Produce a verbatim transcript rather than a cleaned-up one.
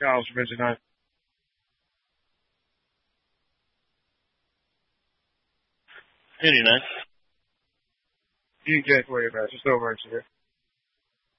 Kyle's from Midnight. eighty-nine. You can get for you, man. Just over into here.